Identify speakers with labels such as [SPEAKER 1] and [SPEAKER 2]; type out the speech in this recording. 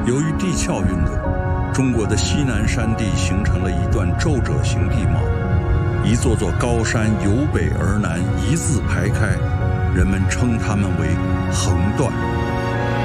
[SPEAKER 1] 由于地壳运动，中国的西南山地形成了一段皱褶型地貌，一座座高山由北而南一字排开，人们称它们为横断。